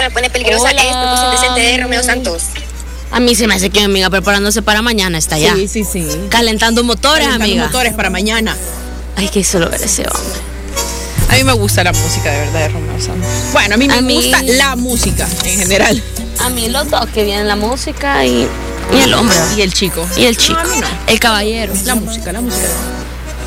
me pone peligrosa Hola. es Propuesta Indecente de Romeo Santos. A mí se me hace que mi amiga preparándose para mañana está ya. Sí. Calentando motores, Calentando amiga. motores para mañana. Ay, que solo ver ese hombre. A mí me gusta la música de verdad de Romeo Santos. Bueno, a mí me gusta la música en general. A mí los dos que vienen la música y el hombre. Y el chico. Y el chico. No, a mí no. El caballero. La música.